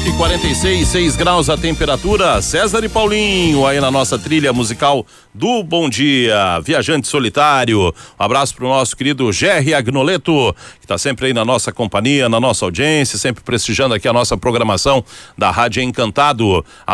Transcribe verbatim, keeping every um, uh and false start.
e quarenta e seis, seis graus a temperatura. César e Paulinho aí na nossa trilha musical do Bom Dia, Viajante Solitário. Um abraço pro nosso querido Gerry Agnoleto, que tá sempre aí na nossa companhia, na nossa audiência, sempre prestigiando aqui a nossa programação da Rádio Encantado.